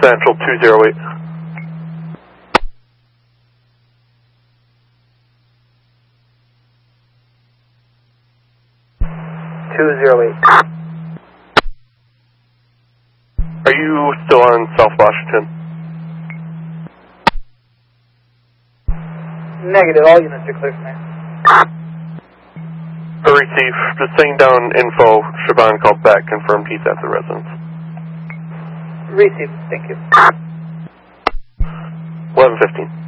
Central 208. Are you still on South Washington? Negative, all units are clear from there. Receive, just sending down info. Siobhan called back, confirmed he's at the residence. Receive, thank you. 11:15.